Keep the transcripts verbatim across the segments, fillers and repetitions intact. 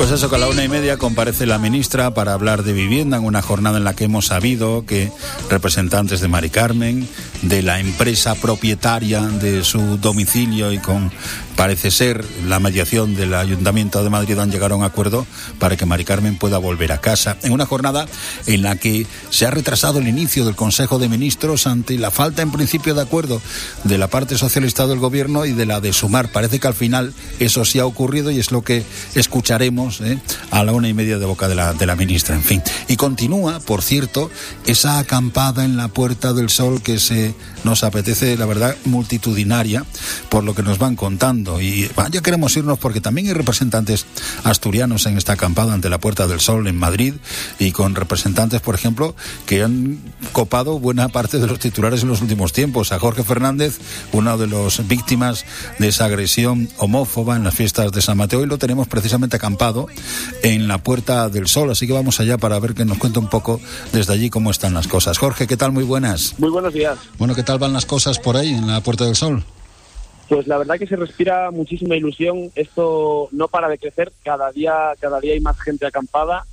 Pues eso, que a la una y media comparece la ministra para hablar de vivienda en una jornada en la que hemos sabido que representantes de Mari Carmen, de la empresa propietaria de su domicilio y con, parece ser, la mediación del Ayuntamiento de Madrid han llegado a un acuerdo para que Mari Carmen pueda volver a casa. En una jornada en la que se ha retrasado el inicio del Consejo de Ministros ante la falta en principio de acuerdo de la parte socialista del Gobierno y de la de Sumar. Parece que al final eso sí ha ocurrido y es lo que escucharemos ¿eh? a la una y media de boca de la, de la ministra. En fin. Y continúa, por cierto, esa acampada en la Puerta del Sol que se nos apetece, la verdad, multitudinaria, por lo que nos van contando. Y bueno, ya queremos irnos porque también hay representantes asturianos en esta acampada ante la Puerta del Sol en Madrid y con representantes, por ejemplo, que han copado buena parte de los titulares en los últimos tiempos. A Jorge Fernández, una de las víctimas de esa agresión homófoba en las fiestas de San Mateo, y lo tenemos precisamente acampado en la Puerta del Sol, así que vamos allá para ver que nos cuenta un poco desde allí cómo están las cosas. Jorge, ¿qué tal? Muy buenas. Muy buenos días. Bueno, ¿qué tal van las cosas por ahí en la Puerta del Sol? Pues la verdad que se respira muchísima ilusión. Esto no para de crecer, cada día cada día hay más gente acampada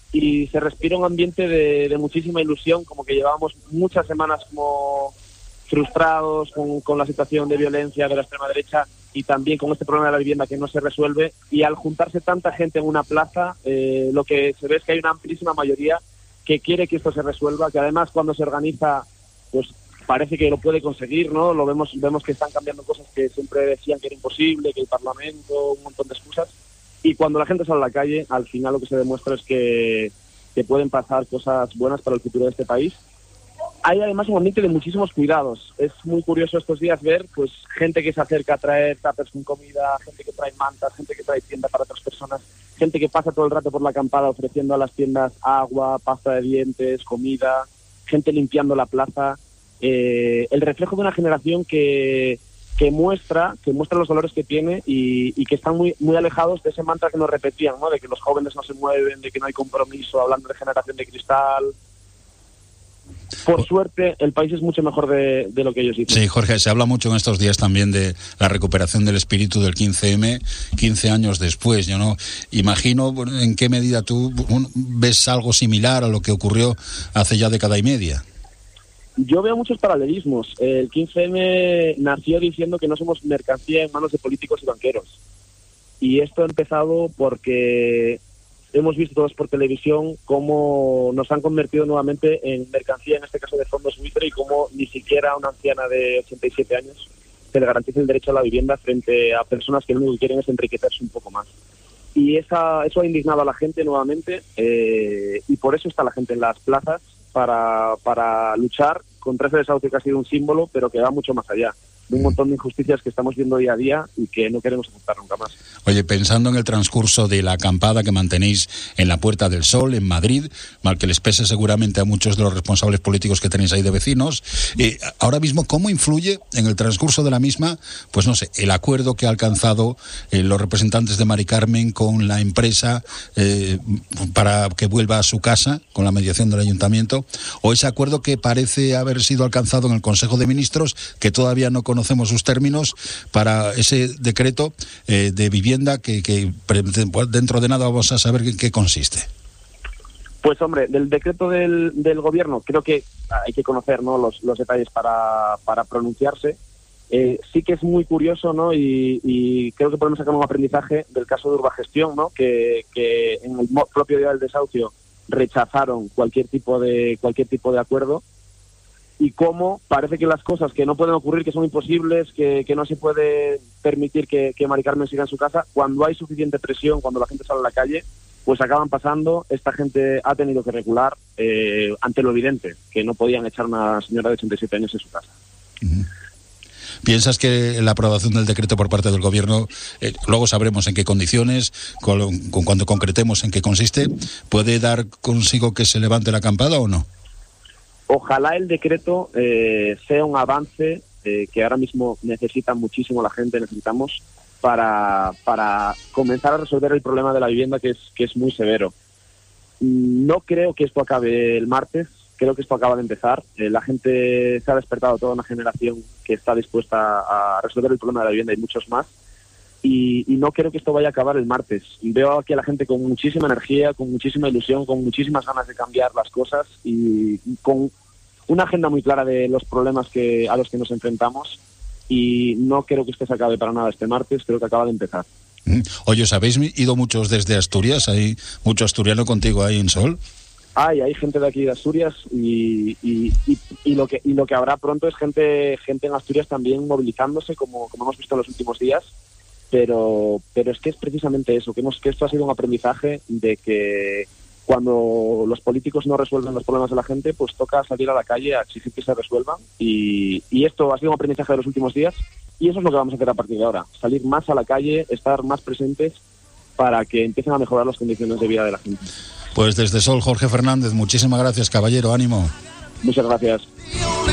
y se respira un ambiente de, de muchísima ilusión, como que llevábamos muchas semanas como frustrados con, con la situación de violencia de la extrema derecha y también con este problema de la vivienda que no se resuelve, y al juntarse tanta gente en una plaza, eh, lo que se ve es que hay una amplísima mayoría que quiere que esto se resuelva, que además cuando se organiza, pues parece que lo puede conseguir, ¿no? Lo vemos, vemos que están cambiando cosas que siempre decían que era imposible, que el Parlamento, un montón de excusas, y cuando la gente sale a la calle, al final lo que se demuestra es que, que pueden pasar cosas buenas para el futuro de este país. Hay además un ambiente de muchísimos cuidados. Es muy curioso estos días ver pues gente que se acerca a traer tuppers con comida, gente que trae mantas, gente que trae tienda para otras personas, gente que pasa todo el rato por la acampada ofreciendo a las tiendas agua, pasta de dientes, comida, gente limpiando la plaza. Eh, el reflejo de una generación que, que muestra que muestra los valores que tiene y, y que están muy muy alejados de ese mantra que nos repetían, ¿no? De que los jóvenes no se mueven, de que no hay compromiso, hablando de generación de cristal. Por suerte, el país es mucho mejor de, de lo que ellos dicen. Sí, Jorge, se habla mucho en estos días también de la recuperación del espíritu del quince eme, quince años después. Yo no imagino en qué medida tú ves algo similar a lo que ocurrió hace ya década y media. Yo veo muchos paralelismos. El quince eme nació diciendo que no somos mercancía en manos de políticos y banqueros. Y esto ha empezado porque hemos visto todos por televisión cómo nos han convertido nuevamente en mercancía, en este caso de fondos buitre, y cómo ni siquiera una anciana de ochenta y siete años se le garantiza el derecho a la vivienda frente a personas que lo único que quieren es enriquecerse un poco más. Y esa, eso ha indignado a la gente nuevamente, eh, y por eso está la gente en las plazas, para, para luchar contra ese desahucio que ha sido un símbolo, pero que va mucho más allá de un montón de injusticias que estamos viendo día a día y que no queremos aceptar nunca más. Oye, pensando en el transcurso de la acampada que mantenéis en la Puerta del Sol, en Madrid, mal que les pese seguramente a muchos de los responsables políticos que tenéis ahí de vecinos, eh, ahora mismo, ¿cómo influye en el transcurso de la misma, pues no sé, el acuerdo que ha alcanzado eh, los representantes de Mari Carmen con la empresa eh, para que vuelva a su casa, con la mediación del Ayuntamiento, o ese acuerdo que parece haber sido alcanzado en el Consejo de Ministros, que todavía no conocemos sus términos, para ese decreto eh, de vivienda que, que dentro de nada vamos a saber en qué consiste? Pues hombre, del decreto del, del gobierno creo que hay que conocer, ¿no?, los, los detalles para, para pronunciarse. Eh, sí que es muy curioso, ¿no?, y, y creo que podemos sacar un aprendizaje del caso de Urbagestión, ¿no?, que, que en el propio día del desahucio rechazaron cualquier tipo de cualquier tipo de acuerdo. Y cómo parece que las cosas que no pueden ocurrir, que son imposibles, que, que no se puede permitir que, que Mari Carmen siga en su casa, cuando hay suficiente presión, cuando la gente sale a la calle, pues acaban pasando. Esta gente ha tenido que recular eh, ante lo evidente, que no podían echar a una señora de ochenta y siete años en su casa. Uh-huh. ¿Piensas que la aprobación del decreto por parte del Gobierno, eh, luego sabremos en qué condiciones, con, con cuando concretemos en qué consiste, puede dar consigo que se levante la acampada o no? Ojalá el decreto eh, sea un avance eh, que ahora mismo necesita muchísimo la gente, necesitamos para, para comenzar a resolver el problema de la vivienda, que es, que es muy severo. No creo que esto acabe el martes, creo que esto acaba de empezar. Eh, la gente se ha despertado, toda una generación que está dispuesta a resolver el problema de la vivienda y muchos más. y, y no creo que esto vaya a acabar el martes. Veo aquí a la gente con muchísima energía, con muchísima ilusión, con muchísimas ganas de cambiar las cosas y con una agenda muy clara de los problemas que a los que nos enfrentamos, y no creo que esto se acabe para nada este martes, creo que acaba de empezar. Oye, ¿os habéis ido muchos desde Asturias? ¿Hay mucho asturiano contigo ahí en Sol? Hay, hay gente de aquí de Asturias y, y, y, y lo que y lo que habrá pronto es gente gente en Asturias también movilizándose, como, como hemos visto en los últimos días, pero pero es que es precisamente eso, que, hemos, que esto ha sido un aprendizaje de que cuando los políticos no resuelven los problemas de la gente, pues toca salir a la calle a exigir que se resuelvan, y, y esto ha sido un aprendizaje de los últimos días, y eso es lo que vamos a hacer a partir de ahora, salir más a la calle, estar más presentes para que empiecen a mejorar las condiciones de vida de la gente. Pues desde Sol, Jorge Fernández, muchísimas gracias, caballero, ánimo. Muchas gracias.